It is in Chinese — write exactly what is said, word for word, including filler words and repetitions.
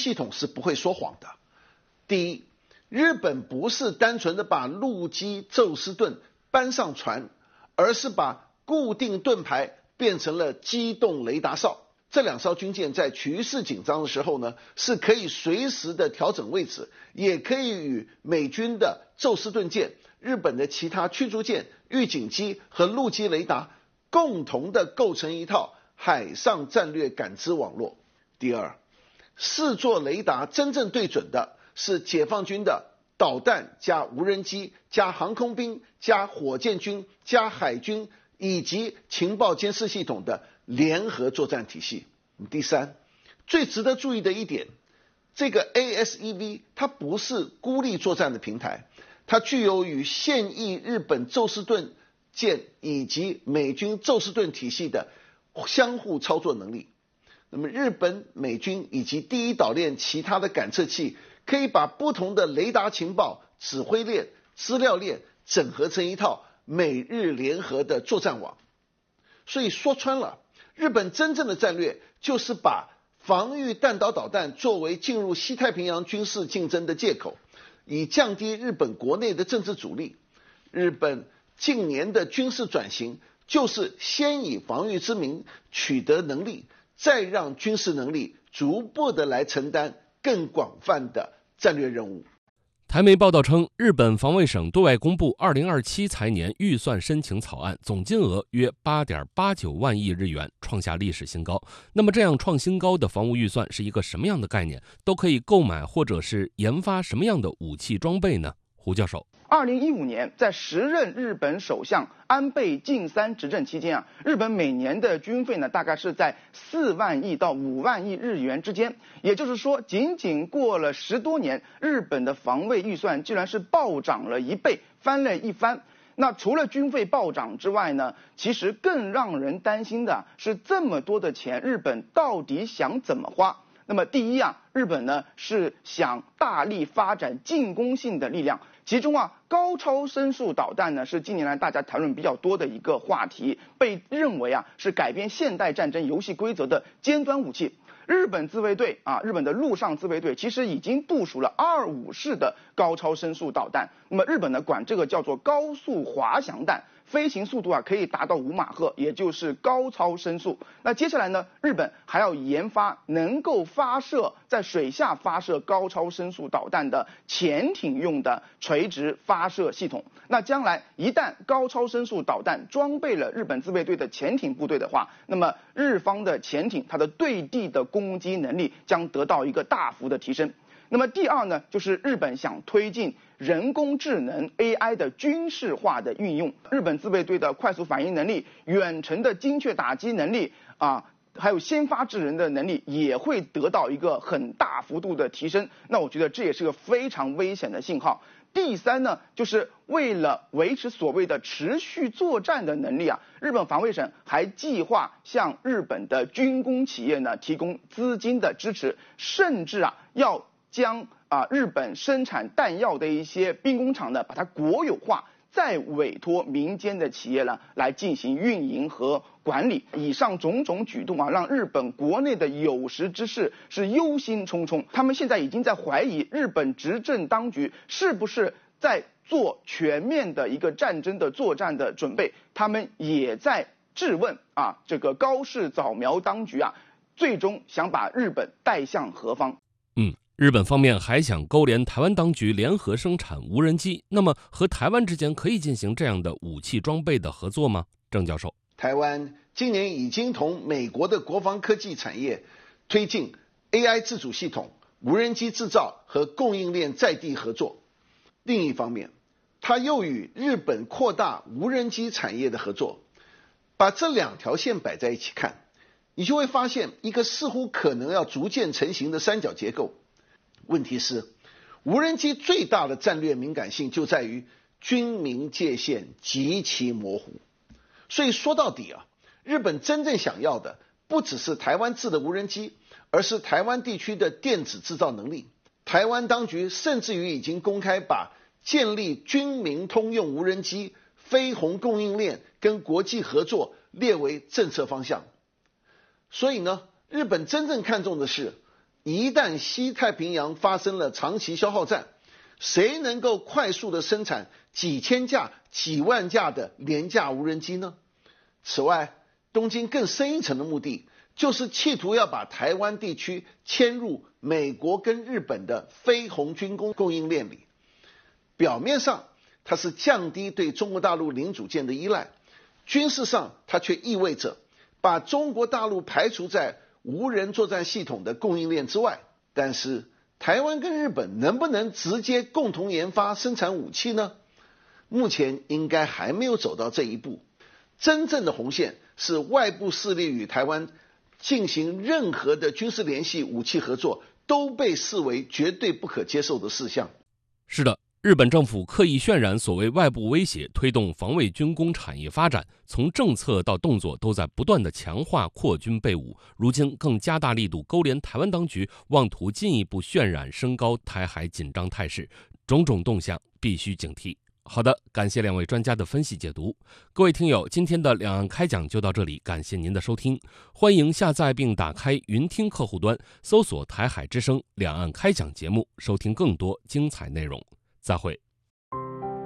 系统是不会说谎的。第一，日本不是单纯的把陆基宙斯盾搬上船，而是把固定盾牌变成了机动雷达哨。这两艘军舰在局势紧张的时候呢，是可以随时的调整位置，也可以与美军的宙斯盾舰、日本的其他驱逐舰、预警机和陆基雷达共同的构成一套海上战略感知网络。第二，四座雷达真正对准的是解放军的导弹加无人机加航空兵加火箭军加海军以及情报监视系统的联合作战体系。第三，最值得注意的一点，这个 A S E V 它不是孤立作战的平台，它具有与现役日本宙斯盾舰以及美军宙斯盾体系的相互操作能力。那么日本、美军以及第一岛链其他的感测器可以把不同的雷达情报、指挥链、资料链整合成一套美日联合的作战网。所以说穿了，日本真正的战略就是把防御弹道导弹作为进入西太平洋军事竞争的借口，以降低日本国内的政治阻力。日本近年的军事转型就是先以防御之名取得能力，再让军事能力逐步的来承担更广泛的战略任务。 台媒报道称，日本防卫省对外公布二零二七财年预算申请草案，总金额约 八点八九万亿日元，创下历史新高。那么这样创新高的防务预算是一个什么样的概念？都可以购买或者是研发什么样的武器装备呢？胡教授， 二零一五年，在时任日本首相安倍晋三执政期间啊，日本每年的军费呢，大概是在四万亿到五万亿日元之间。也就是说，仅仅过了十多年，日本的防卫预算居然是暴涨了一倍，翻了一番。那除了军费暴涨之外呢，其实更让人担心的是，这么多的钱，日本到底想怎么花？那么第一啊，日本呢是想大力发展进攻性的力量，其中啊高超声速导弹呢是近年来大家谈论比较多的一个话题，被认为啊是改变现代战争游戏规则的尖端武器。日本自卫队啊，日本的陆上自卫队其实已经部署了二五式的高超声速导弹，那么日本呢管这个叫做高速滑翔弹。飞行速度啊可以达到五马赫，也就是高超声速。那接下来呢，日本还要研发能够发射在水下发射高超声速导弹的潜艇用的垂直发射系统。那将来一旦高超声速导弹装备了日本自卫队的潜艇部队的话，那么日方的潜艇它的对地的攻击能力将得到一个大幅的提升。那么第二呢，就是日本想推进人工智能 A I 的军事化的运用，日本自卫队的快速反应能力、远程的精确打击能力啊，还有先发制人的能力也会得到一个很大幅度的提升。那我觉得这也是个非常危险的信号。第三呢，就是为了维持所谓的持续作战的能力啊，日本防卫省还计划向日本的军工企业呢提供资金的支持，甚至啊要将啊日本生产弹药的一些兵工厂呢，把它国有化，再委托民间的企业呢来进行运营和管理。以上种种举动啊，让日本国内的有识之士是忧心忡忡。他们现在已经在怀疑日本执政当局是不是在做全面的一个战争的作战的准备。他们也在质问啊，这个高市早苗当局啊，最终想把日本带向何方？ 嗯。日本方面还想勾连台湾当局联合生产无人机，那么和台湾之间可以进行这样的武器装备的合作吗？郑教授， 台湾今年已经同美国的国防科技产业推进 A I 自主系统、无人机制造和供应链在地合作。另一方面，它又与日本扩大无人机产业的合作。把这两条线摆在一起看，你就会发现一个似乎可能要逐渐成型的三角结构。问题是，无人机最大的战略敏感性就在于军民界限极其模糊。所以说到底啊，日本真正想要的不只是台湾制的无人机，而是台湾地区的电子制造能力。台湾当局甚至于已经公开把建立军民通用无人机、飞鸿供应链跟国际合作列为政策方向。所以呢，日本真正看重的是一旦西太平洋发生了长期消耗战，谁能够快速的生产几千架、几万架的廉价无人机呢？此外，东京更深一层的目的，就是企图要把台湾地区迁入美国跟日本的非红军工供应链里。表面上，它是降低对中国大陆零组件的依赖，军事上它却意味着把中国大陆排除在无人作战系统的供应链之外。但是台湾跟日本能不能直接共同研发生产武器呢？目前应该还没有走到这一步。真正的红线是外部势力与台湾进行任何的军事联系、武器合作都被视为绝对不可接受的事项。 是的，日本政府刻意渲染所谓外部威胁，推动防卫军工产业发展，从政策到动作都在不断的强化扩军备武，如今更加大力度勾连台湾当局，妄图进一步渲染升高台海紧张态势，种种动向必须警惕。好的，感谢两位专家的分析解读。各位听友，今天的两岸开讲就到这里，感谢您的收听。欢迎下载并打开云听客户端，搜索台海之声两岸开讲节目，收听更多精彩内容。再会。